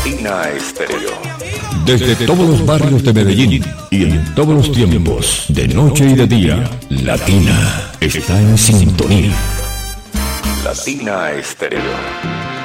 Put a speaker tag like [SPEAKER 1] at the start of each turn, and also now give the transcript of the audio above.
[SPEAKER 1] Latina Estéreo.
[SPEAKER 2] Desde todos los barrios de Medellín y en todos los tiempos, de noche y de día, Latina está en sintonía.
[SPEAKER 1] Latina Estéreo.